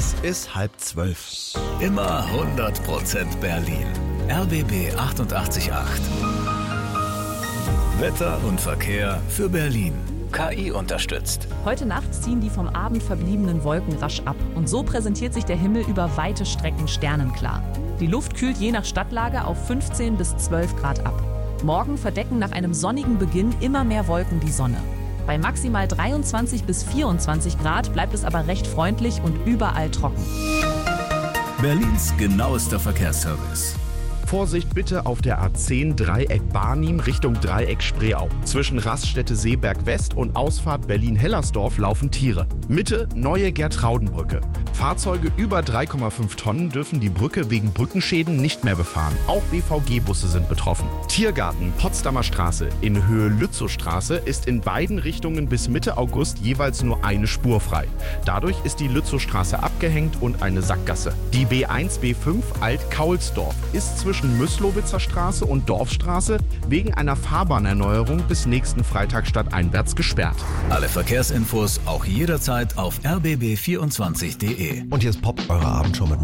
Es ist 11:30. Immer 100% Berlin. RBB 88.8. Wetter und Verkehr für Berlin. KI unterstützt. Heute Nacht ziehen die vom Abend verbliebenen Wolken rasch ab. Und so präsentiert sich der Himmel über weite Strecken sternenklar. Die Luft kühlt je nach Stadtlage auf 15 bis 12 Grad ab. Morgen verdecken nach einem sonnigen Beginn immer mehr Wolken die Sonne. Bei maximal 23 bis 24 Grad bleibt es aber recht freundlich und überall trocken. Berlins genauester Verkehrsservice. Vorsicht bitte auf der A10 Dreieck Barnim Richtung Dreieck Spreeau. Zwischen Raststätte Seeberg West und Ausfahrt Berlin-Hellersdorf laufen Tiere. Mitte neue Gertraudenbrücke. Fahrzeuge über 3,5 Tonnen dürfen die Brücke wegen Brückenschäden nicht mehr befahren. Auch BVG-Busse sind betroffen. Tiergarten Potsdamer Straße in Höhe Lützowstraße ist in beiden Richtungen bis Mitte August jeweils nur eine Spur frei. Dadurch ist die Lützowstraße abgehängt und eine Sackgasse. Die B1, B5 Alt-Kaulsdorf ist zwischen Müslowitzer Straße und Dorfstraße wegen einer Fahrbahnerneuerung bis nächsten Freitag stadteinwärts gesperrt. Alle Verkehrsinfos auch jederzeit auf rbb24.de. Und hier ist Pop, eure Abendshow mit